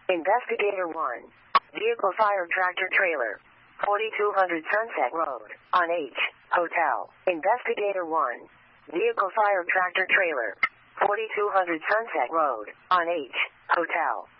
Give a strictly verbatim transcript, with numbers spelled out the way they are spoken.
Investigator one. Vehicle fire tractor trailer. forty-two hundred Sunset Road, on H, Hotel. Investigator one. Vehicle fire tractor trailer. forty-two hundred Sunset Road, on H, Hotel.